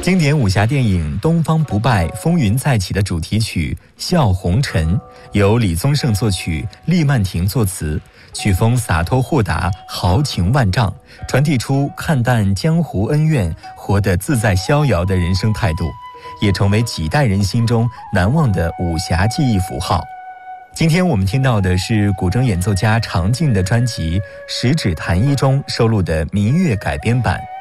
经典武侠电影《东方不败风云再起》的主题曲《笑红尘》由李宗盛作曲，厉曼婷作词，曲风洒脱豁达，豪情万丈，传递出看淡江湖恩怨，活得自在逍遥的人生态度，也成为几代人心中难忘的武侠记忆符号。今天我们听到的是古筝演奏家常静的专辑《十指弹一》中收录的民乐改编版。